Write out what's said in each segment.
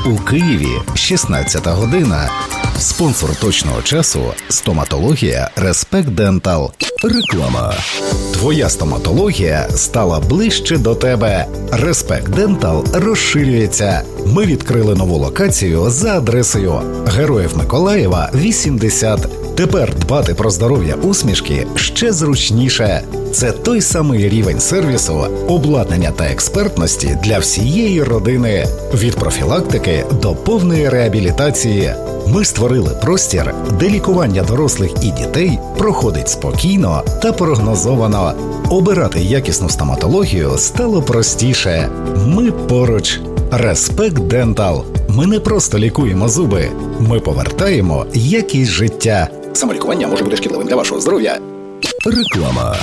У Києві 16 година. Спонсор точного часу – стоматологія Respect Dental. Реклама. Твоя стоматологія стала ближче до тебе. Respect Dental розширюється. Ми відкрили нову локацію за адресою Героїв Миколаєва, 80. Тепер дбати про здоров'я усмішки ще зручніше. Це той самий рівень сервісу, обладнання та експертності для всієї родини. Від профілактики до повної реабілітації. Ми створили простір, де лікування дорослих і дітей проходить спокійно та прогнозовано. Обирати якісну стоматологію стало простіше. Ми поруч. Respect Dental. Ми не просто лікуємо зуби. Ми повертаємо якість життя. Самолікування може бути шкідливим для вашого здоров'я. Реклама.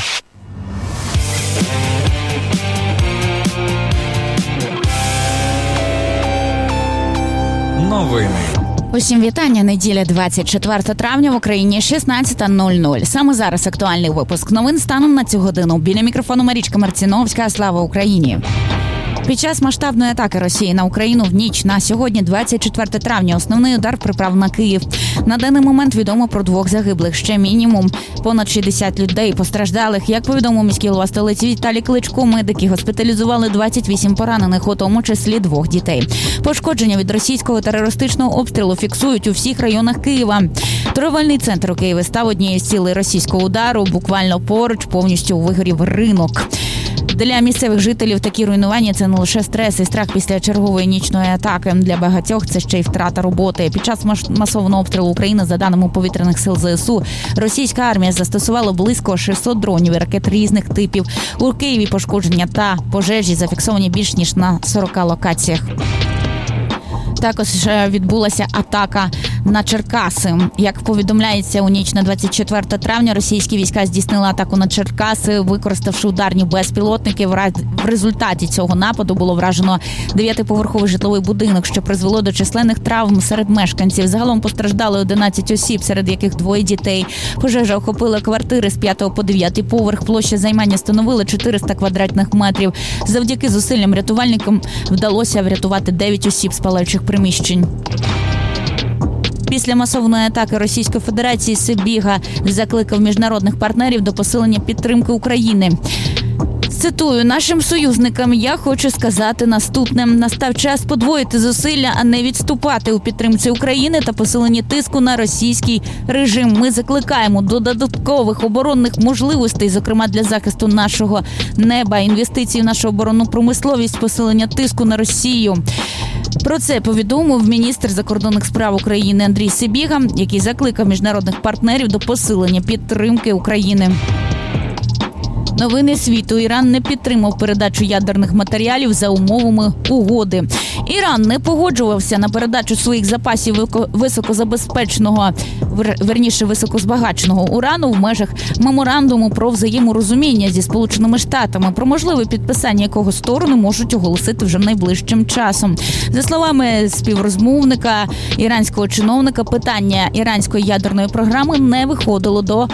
Новини. Усім вітання. Неділя 24 травня в Україні 16:00. Саме зараз актуальний випуск новин станом на цю годину. Біля мікрофону Марічка Марціновська. Слава Україні! Під час масштабної атаки Росії на Україну в ніч на сьогодні, 24 травня, основний удар припав на Київ. На даний момент відомо про 2 загиблих, ще мінімум понад 60 людей постраждалих. Як повідомив міський голова столиці Віталій Кличко, медики госпіталізували 28 поранених, у тому числі 2 дітей. Пошкодження від російського терористичного обстрілу фіксують у всіх районах Києва. Торговельний центр у Києві став однією з цілей російського удару. Буквально поруч повністю вигорів ринок. Для місцевих жителів такі руйнування – це не лише стрес і страх після чергової нічної атаки. Для багатьох це ще й втрата роботи. Під час масового обстрілу України, за даними повітряних сил ЗСУ, російська армія застосувала близько 600 дронів і ракет різних типів. У Києві пошкодження та пожежі зафіксовані більш ніж на 40 локаціях. Також відбулася атака на Черкаси. Як повідомляється, у ніч на 24 травня російські війська здійснили атаку на Черкаси, використавши ударні безпілотники. В результаті цього нападу було вражено 9-поверховий житловий будинок, що призвело до численних травм серед мешканців. Загалом постраждали 11 осіб, серед яких 2 дітей. Пожежа охопила квартири з 5 по 9 поверх. Площа займання становила 400 квадратних метрів. Завдяки зусиллям рятувальникам вдалося врятувати 9 осіб з палаючих приміщень. Після масової атаки Російської Федерації Сибіга закликав міжнародних партнерів до посилення підтримки України. Цитую: «Нашим союзникам я хочу сказати наступне. Настав час подвоїти зусилля, а не відступати у підтримці України та посиленні тиску на російський режим. Ми закликаємо до додаткових оборонних можливостей, зокрема для захисту нашого неба, інвестицій в нашу оборонну промисловість, посилення тиску на Росію». Про це повідомив міністр закордонних справ України Андрій Сибіга, який закликав міжнародних партнерів до посилення підтримки України. Новини світу. Іран не підтримав передачу ядерних матеріалів за умовами угоди. Іран не погоджувався на передачу своїх запасів високозбагаченого урану в межах меморандуму про взаєморозуміння зі Сполученими Штатами, про можливе підписання якого сторони можуть оголосити вже найближчим часом. За словами співрозмовника іранського чиновника, питання іранської ядерної програми не входило до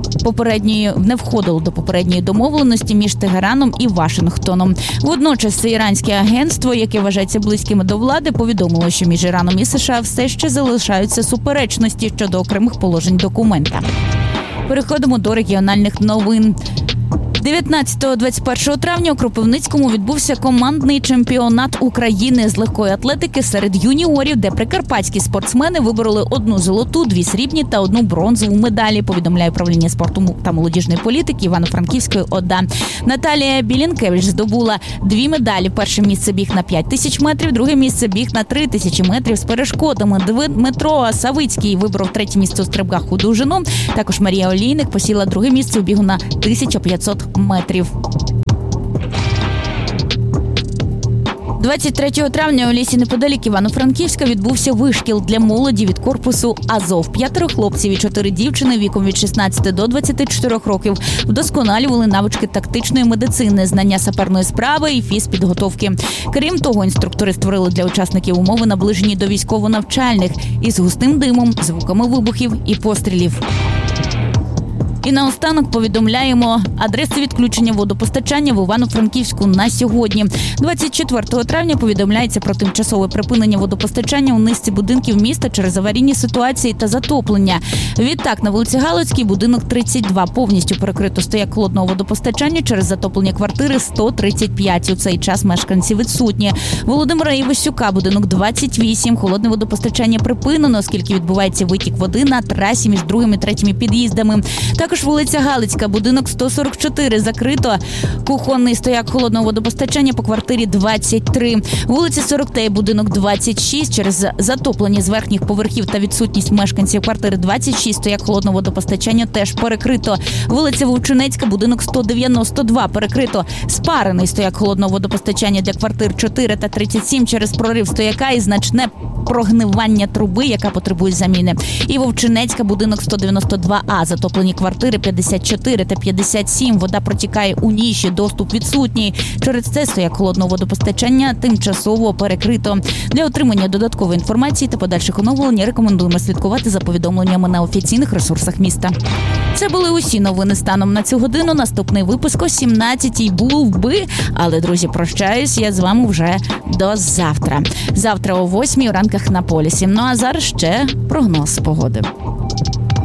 попередньої домовленості між Тегераном і Вашингтоном. Водночас іранське агентство, яке вважається близьким до влади, повідомило, що між Іраном і США все ще залишаються суперечності щодо окремих положень документа. Переходимо до регіональних новин. 19-21 травня у Кропивницькому відбувся командний чемпіонат України з легкої атлетики серед юніорів, де прикарпатські спортсмени вибороли 1 золоту, 2 срібні та 1 бронзову медалі, повідомляє управління спорту та молодіжної політики Івано-Франківської ОДА. Наталія Білінкевич здобула 2 медалі. Перше місце біг на 5000 метрів, друге місце біг на 3000 метрів з перешкодами. Дмитро Савицький виборов 3-е місце у стрибках у довжину. Також Марія Олійник посіла 2-е місце у бігу на 1500 метрів. 23 травня у лісі неподалік Івано-Франківська відбувся вишкіл для молоді від корпусу «Азов». 5 хлопців і 4 дівчини віком від 16 до 24 років вдосконалювали навички тактичної медицини, знання саперної справи і фізпідготовки. Крім того, інструктори створили для учасників умови, наближені до військово-навчальних, із густим димом, звуками вибухів і пострілів. І наостанок повідомляємо адреси відключення водопостачання в Івано-Франківську на сьогодні. 24 травня повідомляється про тимчасове припинення водопостачання у низці будинків міста через аварійні ситуації та затоплення. Відтак, на вулиці Галицькій, будинок 32 повністю перекрито стояк холодного водопостачання через затоплення квартири 135. У цей час мешканці відсутні. Володимира Івасюка, будинок 28, холодне водопостачання припинено, оскільки відбувається витік води на трасі між другим і третім під'їздами. Також вулиця Галицька, будинок 144, закрито кухонний стояк холодного водопостачання по квартирі 23. Вулиця 40, будинок 26, через затоплення з верхніх поверхів та відсутність мешканців квартири 26, стояк холодного водопостачання теж перекрито. Вулиця Вовчинецька, будинок 192, перекрито спарений стояк холодного водопостачання для квартир 4 та 37 через прорив стояка і значне прогнивання труби, яка потребує заміни. І Вовчинецька, будинок 192А, затоплені квартири 54 та 57. Вода протікає у ніші, доступ відсутній. Через це стояк холодного водопостачання тимчасово перекрито. Для отримання додаткової інформації та подальших оновлень рекомендуємо слідкувати за повідомленнями на офіційних ресурсах міста. Це були усі новини станом на цю годину. Наступний випуск о 17-й був би. Але, друзі, прощаюсь я з вами вже до завтра. Завтра о 8-й у ранках на полісі. Ну а зараз ще прогноз погоди.